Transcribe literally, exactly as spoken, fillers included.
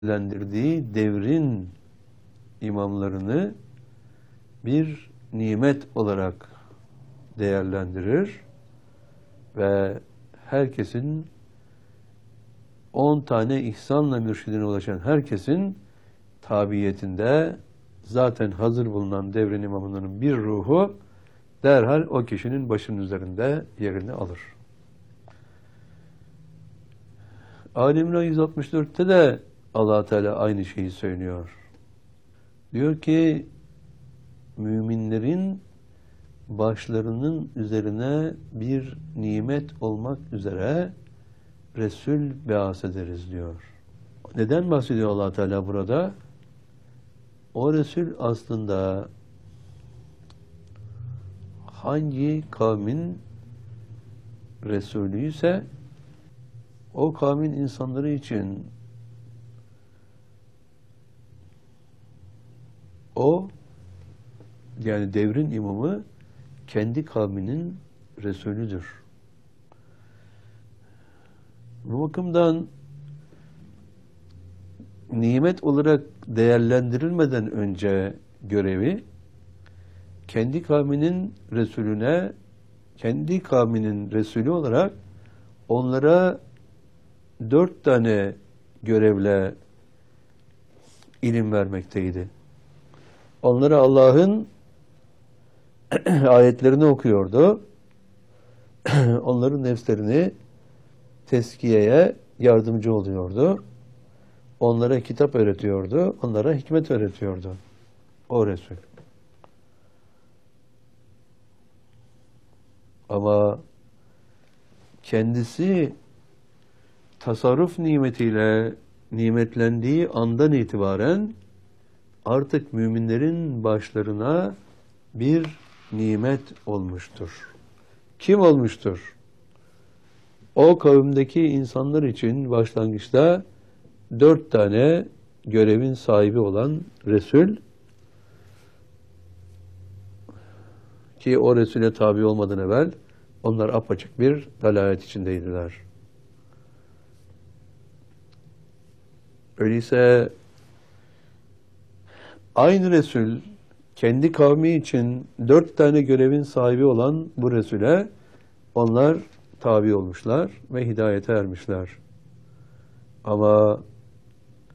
değerlendirdiği devrin imamlarını bir nimet olarak değerlendirir ve herkesin on tane ihsanla mürşidine ulaşan herkesin tabiyetinde zaten hazır bulunan devrin imamının bir ruhu derhal o kişinin başının üzerinde yerini alır. Ali İmran yüz altmış dörtte de Allah Teala aynı şeyi söylüyor. Diyor ki müminlerin başlarının üzerine bir nimet olmak üzere Resul beas ederiz diyor. Neden bahsediyor Allah Teala burada? O Resul aslında hangi kavmin Resulü ise o kavmin insanları için o, yani devrin imamı kendi kavminin Resulüdür. Bu bakımdan nimet olarak değerlendirilmeden önce görevi kendi kavminin Resulüne, kendi kavminin Resulü olarak onlara dört tane görevle ilim vermekteydi. Onlara Allah'ın ayetlerini okuyordu. Onların nefslerini tezkiyeye yardımcı oluyordu. Onlara kitap öğretiyordu. Onlara hikmet öğretiyordu. O Resul. Ama kendisi tasarruf nimetiyle nimetlendiği andan itibaren artık müminlerin başlarına bir nimet olmuştur. Kim olmuştur? O kavimdeki insanlar için başlangıçta dört tane görevin sahibi olan Resul, ki o Resul'e tabi olmadan evvel onlar apaçık bir dalalet içindeydiler. Öyleyse aynı Resul kendi kavmi için dört tane görevin sahibi olan bu Resul'e onlar tabi olmuşlar ve hidayete ermişler. Ama